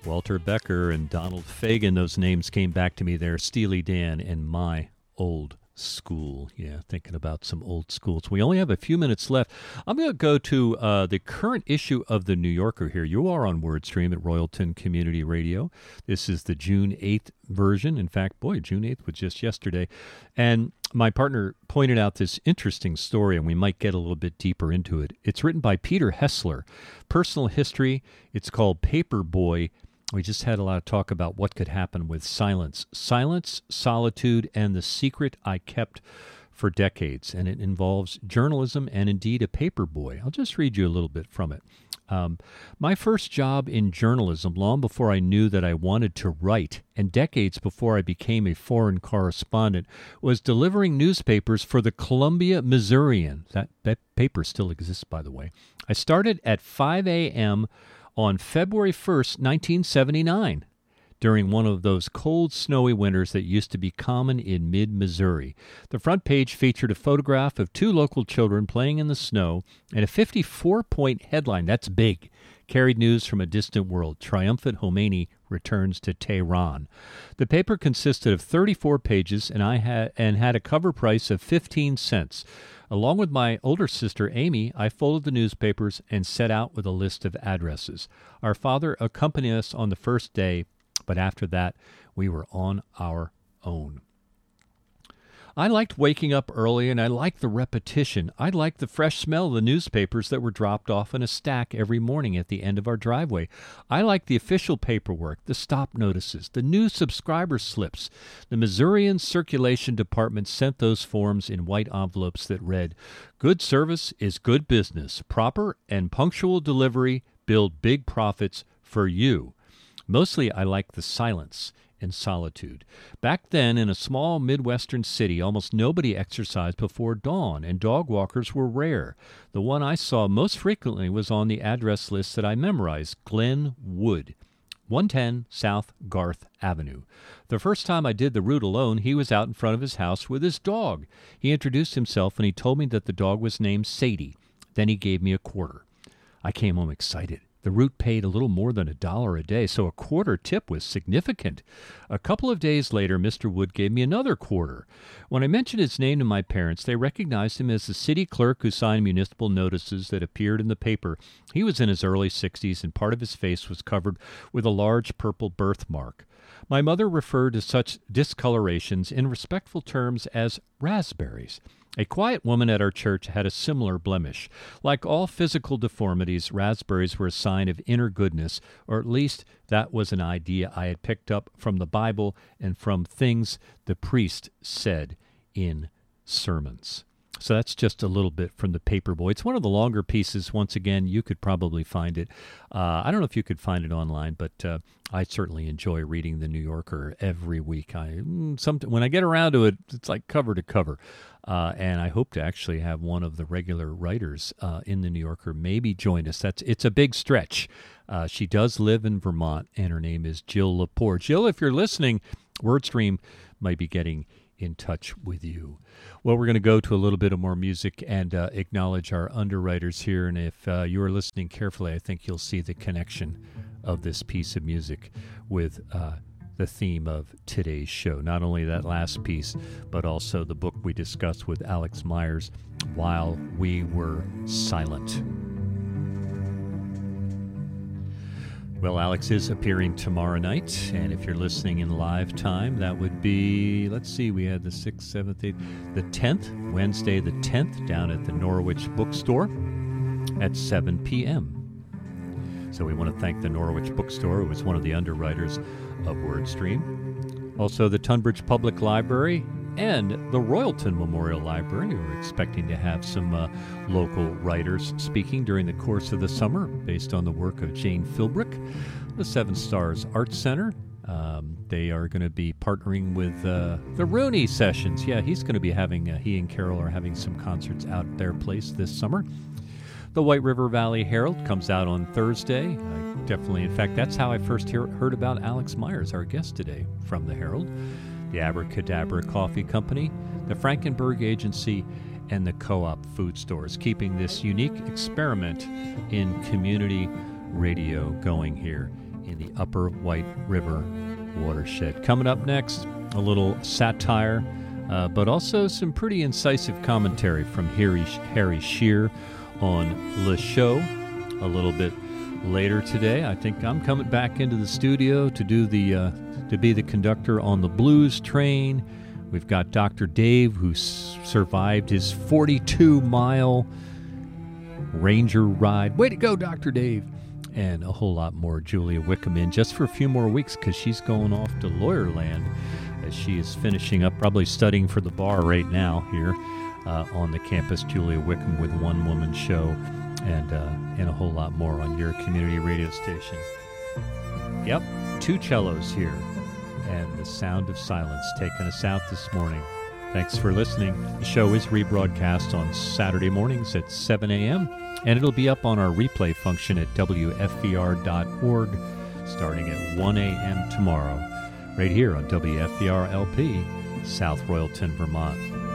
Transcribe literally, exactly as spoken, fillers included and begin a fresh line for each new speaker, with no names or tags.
Walter Becker and Donald Fagen, those names came back to me there. Steely Dan and My Old School. Yeah, thinking about some old schools. We only have a few minutes left. I'm going to go to uh, the current issue of the New Yorker here. You are on WordStream at Royalton Community Radio. This is the June eighth version. In fact, boy, June eighth was just yesterday. And my partner pointed out this interesting story, and we might get a little bit deeper into it. It's written by Peter Hessler. Personal history. It's called Paperboy. We just had a lot of talk about what could happen with silence. Silence, solitude, and the secret I kept for decades. And it involves journalism and indeed a paperboy. I'll just read you a little bit from it. Um, my first job in journalism, long before I knew that I wanted to write, and decades before I became a foreign correspondent, was delivering newspapers for the Columbia Missourian. That, that paper still exists, by the way. I started at five a.m. on February first, nineteen seventy-nine, during one of those cold, snowy winters that used to be common in mid-Missouri. The front page featured a photograph of two local children playing in the snow, and a fifty-four point headline, that's big, carried news from a distant world. Triumphant Khomeini returns to Tehran. The paper consisted of thirty-four pages, and I had and had a cover price of fifteen cents. Along with my older sister, Amy, I folded the newspapers and set out with a list of addresses. Our father accompanied us on the first day, but after that, we were on our own. I liked waking up early, and I liked the repetition. I liked the fresh smell of the newspapers that were dropped off in a stack every morning at the end of our driveway. I liked the official paperwork, the stop notices, the new subscriber slips. The Missourian Circulation Department sent those forms in white envelopes that read, "Good service is good business. Proper and punctual delivery build big profits for you." Mostly I liked the silence and solitude. Back then, in a small Midwestern city, almost nobody exercised before dawn, and dog walkers were rare. The one I saw most frequently was on the address list that I memorized, Glen Wood, one ten South Garth Avenue. The first time I did the route alone, he was out in front of his house with his dog. He introduced himself, and he told me that the dog was named Sadie. Then he gave me a quarter. I came home excited. The route paid a little more than a dollar a day, so a quarter tip was significant. A couple of days later, Mister Wood gave me another quarter. When I mentioned his name to my parents, they recognized him as the city clerk who signed municipal notices that appeared in the paper. He was in his early sixties, and part of his face was covered with a large purple birthmark. My mother referred to such discolorations in respectful terms as raspberries. A quiet woman at our church had a similar blemish. Like all physical deformities, raspberries were a sign of inner goodness, or at least that was an idea I had picked up from the Bible and from things the priest said in sermons. So that's just a little bit from the Paperboy. It's one of the longer pieces. Once again, you could probably find it. Uh, I don't know if you could find it online, but uh, I certainly enjoy reading The New Yorker every week. I some, When I get around to it, it's like cover to cover. Uh, and I hope to actually have one of the regular writers uh, in The New Yorker maybe join us. That's It's a big stretch. Uh, she does live in Vermont, and her name is Jill Lepore. Jill, if you're listening, WordStream might be getting in touch with you. Well, we're going to go to a little bit of more music and uh, acknowledge our underwriters here. And if uh, you are listening carefully, I think you'll see the connection of this piece of music with uh, the theme of today's show. Not only that last piece, but also the book we discussed with Alex Myers, While We Were Silent. Well, Alex is appearing tomorrow night, and if you're listening in live time, that would be, let's see, we had the sixth, seventh, eighth, the tenth, Wednesday the tenth, down at the Norwich Bookstore at seven p.m. So we want to thank the Norwich Bookstore, who was one of the underwriters of WordStream. Also, the Tunbridge Public Library and the Royalton Memorial Library. We're expecting to have some uh, local writers speaking during the course of the summer based on the work of Jane Philbrick. The Seven Stars Arts Center, um, they are going to be partnering with uh, the Rooney Sessions. Yeah, he's going to be having, uh, he and Carol are having some concerts out at their place this summer. The White River Valley Herald comes out on Thursday. I definitely, in fact, that's how I first hear, heard about Alex Myers, our guest today, from the Herald. The Abracadabra Coffee Company, the Frankenberg Agency, and the Co-op Food Stores, keeping this unique experiment in community radio going here in the Upper White River watershed. Coming up next, a little satire, uh, but also some pretty incisive commentary from Harry, Harry Shearer on Le Show a little bit later today. I think I'm coming back into the studio to do the uh, to be the conductor on the blues train. We've got Doctor Dave, who s- survived his forty-two mile Ranger ride. Way to go, Doctor Dave. And a whole lot more. Julia Wickham in just for a few more weeks because she's going off to Lawyerland as she is finishing up, probably studying for the bar right now here uh, on the campus. Julia Wickham with One Woman Show and, uh, and a whole lot more on your community radio station. Yep, two cellos here and the sound of silence taking us out this morning. Thanks for listening. The show is rebroadcast on Saturday mornings at seven a.m. and it'll be up on our replay function at W F V R dot org starting at one a.m. tomorrow, right here on W F V R L P, South Royalton, Vermont.